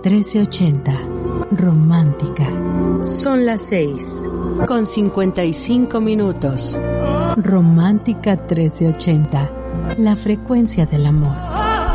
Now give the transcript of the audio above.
1380. Romántica. Son las 6:55. Romántica 1380. La frecuencia del amor.